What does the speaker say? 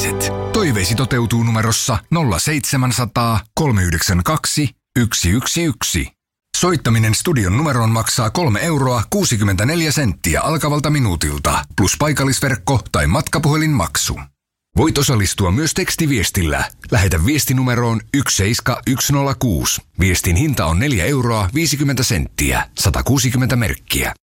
Ilveksilläiset. Toiveisi toteutuu numerossa 0700 392 111. Soittaminen studion numeroon maksaa 3,64 € alkavalta minuutilta, plus paikallisverkko tai matkapuhelinmaksu. Voit osallistua myös tekstiviestillä. Lähetä viestinumeroon 17106. Viestin hinta on 4,50 €, 160 merkkiä.